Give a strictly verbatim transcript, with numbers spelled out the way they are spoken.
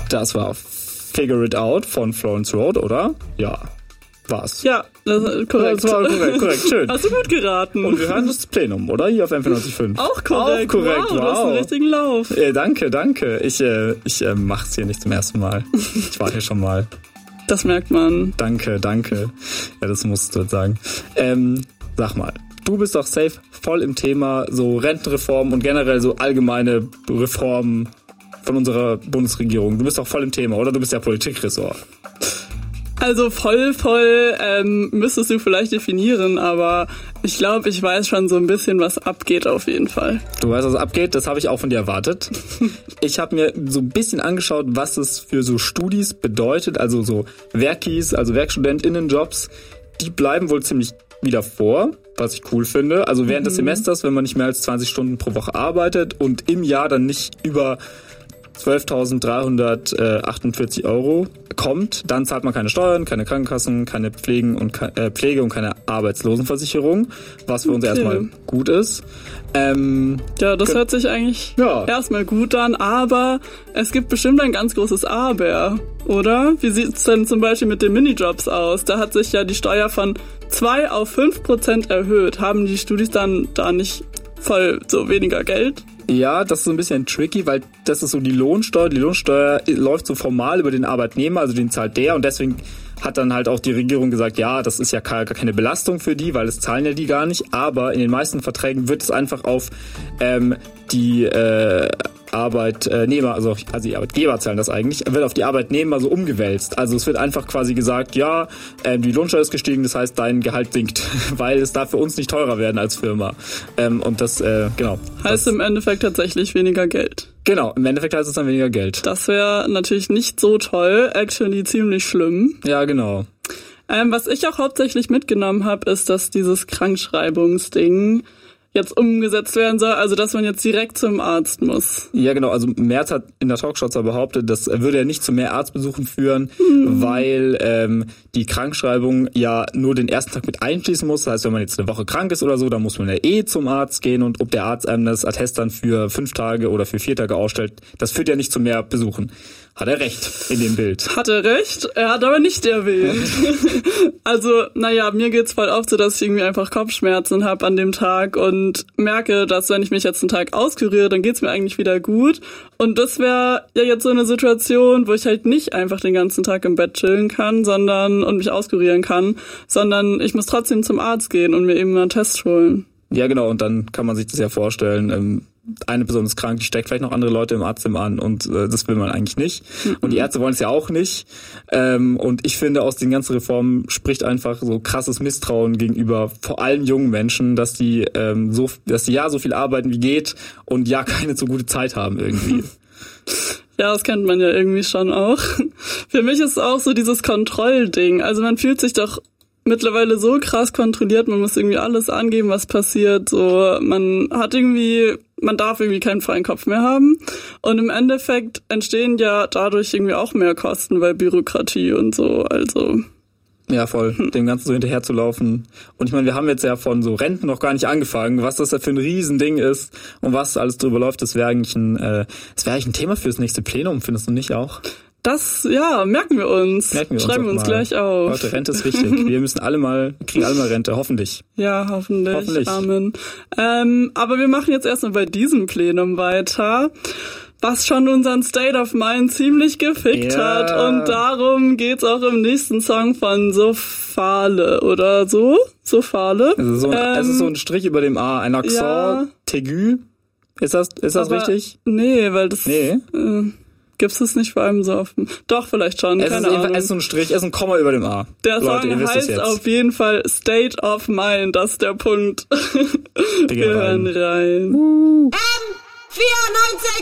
Das war Figure It Out von Florence Road, oder? Ja, war's. Ja, das ist korrekt. Das war korrekt, korrekt, schön. Hast du gut geraten. Und wir hören das Plenum, oder? Hier auf M vierundneunzig Komma fünf. Auch korrekt. Auch korrekt, wow. wow. Du hast einen richtigen Lauf. Äh, danke, danke. Ich, äh, ich äh, mach's hier nicht zum ersten Mal. Ich war hier schon mal. Das merkt man. Danke, danke. Ja, das musst du jetzt sagen. Ähm, sag mal, du bist doch safe voll im Thema so Rentenreform und generell so allgemeine Reformen von unserer Bundesregierung. Du bist doch voll im Thema, oder? Du bist ja Politikressort. Also voll, voll ähm, müsstest du vielleicht definieren, aber ich glaube, ich weiß schon so ein bisschen, was abgeht auf jeden Fall. Du weißt, was abgeht? Das habe ich auch von dir erwartet. Ich habe mir so ein bisschen angeschaut, was es für so Studis bedeutet, also so Werkis, also WerkstudentInnen-Jobs, die bleiben wohl ziemlich wieder vor, was ich cool finde. Also während mhm. des Semesters, wenn man nicht mehr als zwanzig Stunden pro Woche arbeitet und im Jahr dann nicht über zwölftausenddreihundertachtundvierzig Euro kommt, dann zahlt man keine Steuern, keine Krankenkassen, keine Pflegen und äh, Pflege und keine Arbeitslosenversicherung, was für uns okay. erstmal gut ist. Ähm, ja, das hört sich eigentlich ja. erstmal gut an, aber es gibt bestimmt ein ganz großes Aber, oder? Wie sieht's denn zum Beispiel mit den Minijobs aus? Da hat sich ja die Steuer von zwei auf fünf Prozent erhöht. Haben die Studis dann da nicht voll so weniger Geld? Ja, das ist so ein bisschen tricky, weil das ist so die Lohnsteuer. Die Lohnsteuer läuft so formal über den Arbeitnehmer, also den zahlt der und deswegen hat dann halt auch die Regierung gesagt, ja, das ist ja gar keine Belastung für die, weil das zahlen ja die gar nicht, aber in den meisten Verträgen wird es einfach auf ähm, die äh, Arbeitnehmer, also, also die Arbeitgeber zahlen das eigentlich, wird auf die Arbeitnehmer so umgewälzt. Also es wird einfach quasi gesagt, ja, äh, die Lohnsteuer ist gestiegen, das heißt, dein Gehalt sinkt, weil es darf für uns nicht teurer werden als Firma. Ähm, und das, äh, genau. Heißt das, im Endeffekt tatsächlich weniger Geld. Genau, im Endeffekt heißt es dann weniger Geld. Das wäre natürlich nicht so toll, actually ziemlich schlimm. Ja, genau. Ähm, was ich auch hauptsächlich mitgenommen habe, ist, dass dieses Krankschreibungsding jetzt umgesetzt werden soll, also dass man jetzt direkt zum Arzt muss. Ja, genau, also Merz hat in der Talkshow zwar behauptet, das würde ja nicht zu mehr Arztbesuchen führen, mhm. weil ähm, die Krankschreibung ja nur den ersten Tag mit einschließen muss. Das heißt, wenn man jetzt eine Woche krank ist oder so, dann muss man ja eh zum Arzt gehen und ob der Arzt einem das Attest dann für fünf Tage oder für vier Tage ausstellt, das führt ja nicht zu mehr Besuchen. Hat er recht in dem Bild. Hat er recht? Er hat aber nicht erwähnt. Also, naja, mir geht's voll oft so, dass ich irgendwie einfach Kopfschmerzen habe an dem Tag und merke, dass wenn ich mich jetzt einen Tag auskuriere, dann geht's mir eigentlich wieder gut. Und das wäre ja jetzt so eine Situation, wo ich halt nicht einfach den ganzen Tag im Bett chillen kann, sondern und mich auskurieren kann, sondern ich muss trotzdem zum Arzt gehen und mir eben einen Test holen. Ja, genau, und dann kann man sich das ja vorstellen, ähm, eine Person ist krank, die steckt vielleicht noch andere Leute im Arztzimmer an und äh, das will man eigentlich nicht. Mhm. Und die Ärzte wollen es ja auch nicht. Ähm, und ich finde, aus den ganzen Reformen spricht einfach so krasses Misstrauen gegenüber vor allem jungen Menschen, dass die ähm, so, dass die ja so viel arbeiten wie geht und ja keine so gute Zeit haben irgendwie. Ja, das kennt man ja irgendwie schon auch. Für mich ist es auch so dieses Kontrollding. Also man fühlt sich doch mittlerweile so krass kontrolliert, man muss irgendwie alles angeben, was passiert, so, man hat irgendwie, man darf irgendwie keinen freien Kopf mehr haben und im Endeffekt entstehen ja dadurch irgendwie auch mehr Kosten, weil Bürokratie und so, also. Ja, voll, hm. dem Ganzen so hinterher zu laufen. Und ich meine, wir haben jetzt ja von so Renten noch gar nicht angefangen, was das da für ein Riesending ist und was alles drüber läuft, das wäre eigentlich ein, äh, das wäre eigentlich ein Thema fürs nächste Plenum, findest du nicht auch? Das, ja, merken wir uns. Merken wir Schreiben wir uns, uns gleich auf. Leute, Rente ist wichtig. Wir müssen alle mal, kriegen alle mal Rente, hoffentlich. Ja, hoffentlich. Hoffentlich. Amen. Ähm, aber wir machen jetzt erstmal bei diesem Plenum weiter, was schon unseren State of Mind ziemlich gefickt ja. hat. Und darum geht's auch im nächsten Song von Sophale oder so. Sophale. Also so ein, ähm, es ist so ein Strich über dem A, ein Accent ja. aigu. Ist das, ist das aber richtig? Nee, weil das... Nee. Äh, Gibt's das nicht vor allem so oft? Doch, vielleicht schon, es keine ist Ahnung. Es ist so ein Strich, es ist ein Komma über dem A. Der Leute, Song heißt auf jeden Fall State of Mind, das ist der Punkt. Wir hören rein. rein. Uh. M vierundneunzig